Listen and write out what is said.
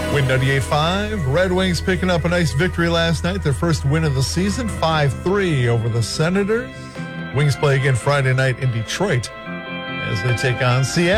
Win 98.5. Red Wings picking up a nice victory last night. Their first win of the season, 5-3 over the Senators. Wings play again Friday night in Detroit as they take on Seattle.